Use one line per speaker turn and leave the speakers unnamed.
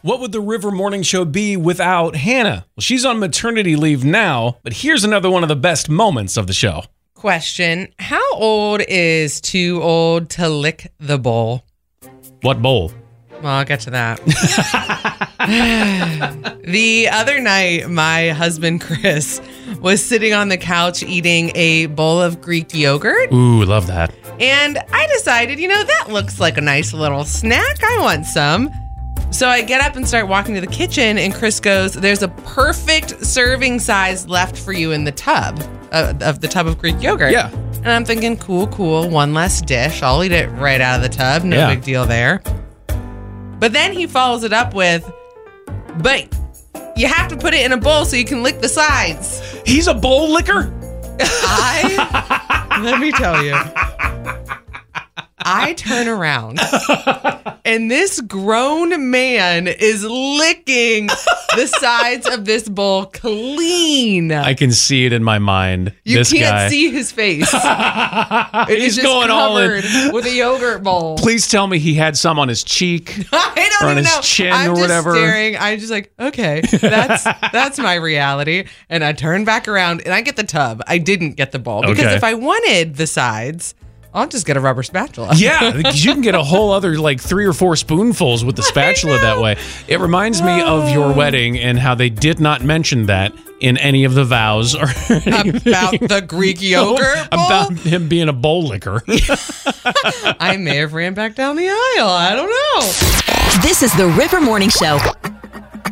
What would the River Morning Show be without Hannah? Well, she's on maternity leave now, but here's another one of the best moments of the show.
Question: how old is too old to lick the bowl?
What bowl?
Well, I'll get to that. The other night, my husband, Chris, was sitting on the couch eating a bowl of Greek yogurt.
Ooh, love that.
And I decided, that looks like a nice little snack. I want some. So I get up and start walking to the kitchen, and Chris goes, there's a perfect serving size left for you in the tub, of the tub of Greek yogurt.
Yeah.
And I'm thinking, cool, one less dish. I'll eat it right out of the tub. No big deal there. But then he follows it up with, but you have to put it in a bowl so you can lick the sides.
He's a bowl licker?
Let me tell you. I turn around and this grown man is licking the sides of this bowl clean.
I can see it in my mind.
You
this
can't
guy.
see his face. It
He's
is just
going all in.
covered with a yogurt bowl.
Please tell me he had some on his cheek.
I don't
or on
even
his
know.
chin
I'm
or
just
whatever.
staring. I'm just like, okay, that's my reality. And I turn back around and I get the tub. I didn't get the bowl because if I wanted the sides, I'll just get a rubber spatula.
Yeah, because you can get a whole other 3 or 4 spoonfuls with the spatula that way. It reminds me of your wedding and how they did not mention that in any of the vows or
About the Greek yogurt bowl?
about him being a bowl licker.
I may have ran back down the aisle. I don't know.
This is the River Morning Show.